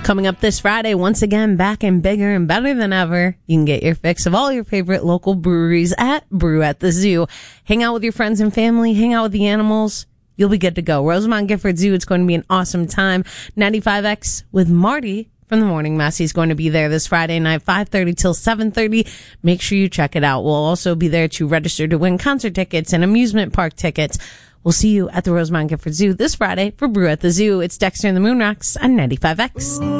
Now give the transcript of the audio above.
Coming up this Friday, once again, back and bigger and better than ever. You can get your fix of all your favorite local breweries at Brew at the Zoo. Hang out with your friends and family, hang out with the animals. You'll be good to go. Rosemont Gifford Zoo, it's going to be an awesome time. 95X with Marty from the Morning Mess. He's going to be there this Friday night, 5:30 till 7:30. Make sure you check it out. We'll also be there to register to win concert tickets and amusement park tickets. We'll see you at the Rosemont Gifford Zoo this Friday for Brew at the Zoo. It's Dexter and the Moonrocks on 95X.